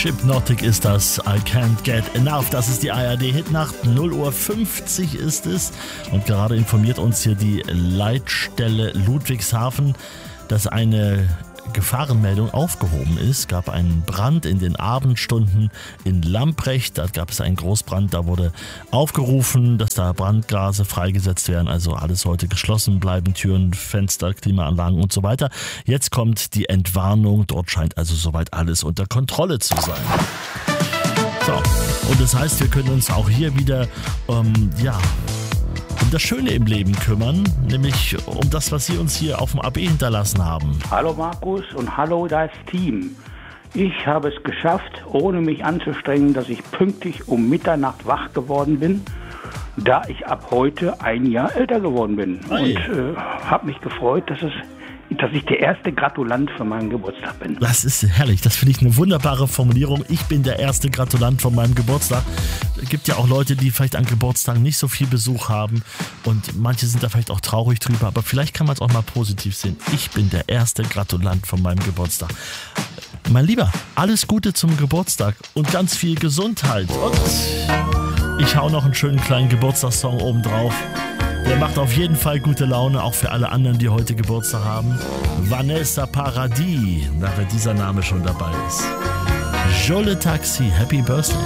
Hypnotic ist das, I Can't Get Enough. Das ist die ARD-Hitnacht, 0:50 Uhr ist es. Und gerade informiert uns hier die Leitstelle Ludwigshafen, dass eine Gefahrenmeldung aufgehoben ist. Es gab einen Brand in den Abendstunden in Lamprecht. Da gab es einen Großbrand. Da wurde aufgerufen, dass da Brandgase freigesetzt werden. Also alles heute geschlossen bleiben. Türen, Fenster, Klimaanlagen und so weiter. Jetzt kommt die Entwarnung. Dort scheint also soweit alles unter Kontrolle zu sein. So, und das heißt, wir können uns auch hier wieder um das Schöne im Leben kümmern, nämlich um das, was Sie uns hier auf dem AB hinterlassen haben. Hallo Markus und hallo das Team. Ich habe es geschafft, ohne mich anzustrengen, dass ich pünktlich um Mitternacht wach geworden bin, da ich ab heute ein Jahr älter geworden bin. Hey. Und habe mich gefreut, dass ich der erste Gratulant für meinen Geburtstag bin. Das ist herrlich, das finde ich eine wunderbare Formulierung. Ich bin der erste Gratulant von meinem Geburtstag. Es gibt ja auch Leute, die vielleicht an Geburtstagen nicht so viel Besuch haben und manche sind da vielleicht auch traurig drüber, aber vielleicht kann man es auch mal positiv sehen. Ich bin der erste Gratulant von meinem Geburtstag. Mein Lieber, alles Gute zum Geburtstag und ganz viel Gesundheit. Und ich hau noch einen schönen kleinen Geburtstagssong oben drauf. Der macht auf jeden Fall gute Laune, auch für alle anderen, die heute Geburtstag haben. Vanessa Paradis, da wenn dieser Name schon dabei ist. Jolie Taxi, Happy Birthday.